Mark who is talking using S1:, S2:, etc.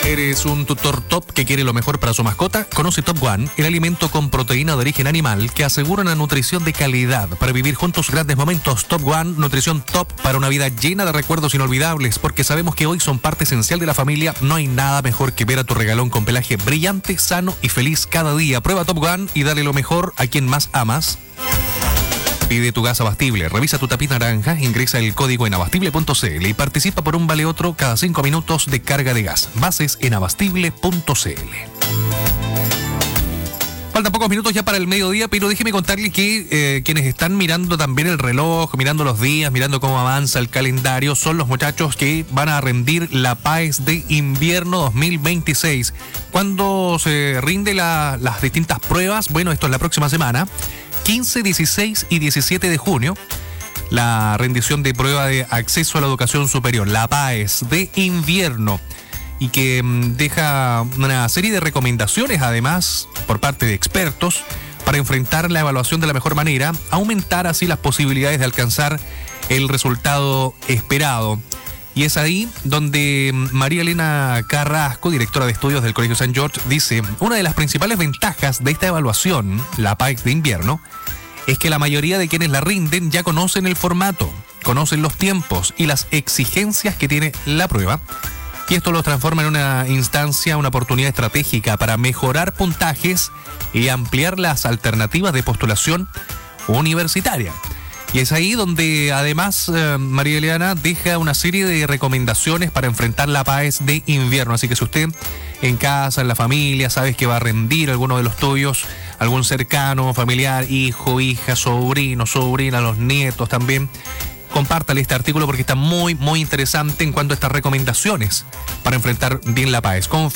S1: ¿Eres un tutor top que quiere lo mejor para su mascota? Conoce Top One, el alimento con proteína de origen animal que asegura una nutrición de calidad para vivir juntos grandes momentos. Top One, nutrición top para una vida llena de recuerdos inolvidables, porque sabemos que hoy son parte esencial de la familia. No hay nada mejor que ver a tu regalón con pelaje brillante, sano y feliz cada día. Prueba Top One y dale lo mejor a quien más amas. Pide tu gas Abastible, revisa tu tapiz naranja, ingresa el código en abastible.cl y participa por un vale otro cada 5 minutos de carga de gas. Bases en abastible.cl. Faltan pocos minutos ya para el mediodía, pero déjeme contarles que quienes están mirando también el reloj, mirando los días, mirando cómo avanza el calendario, son los muchachos que van a rendir la PAES de invierno 2026. ¿Cuándo se rinde las distintas pruebas? Bueno, esto es la próxima semana. 15, 16 y 17 de junio, la rendición de prueba de acceso a la educación superior, la PAES de invierno, y que deja una serie de recomendaciones, además, por parte de expertos, para enfrentar la evaluación de la mejor manera, aumentar así las posibilidades de alcanzar el resultado esperado. Y es ahí donde María Elena Carrasco, directora de estudios del Colegio St. George, dice: una de las principales ventajas de esta evaluación, la PAES de invierno, es que la mayoría de quienes la rinden ya conocen el formato, conocen los tiempos y las exigencias que tiene la prueba, y esto los transforma en una instancia, una oportunidad estratégica para mejorar puntajes y ampliar las alternativas de postulación universitaria. Y es ahí donde además María Eliana deja una serie de recomendaciones para enfrentar la PAES de invierno. Así que si usted en casa, en la familia, sabes que va a rendir alguno de los tuyos, algún cercano, familiar, hijo, hija, sobrino, sobrina, los nietos también, compártale este artículo porque está muy, muy interesante en cuanto a estas recomendaciones para enfrentar bien la PAES.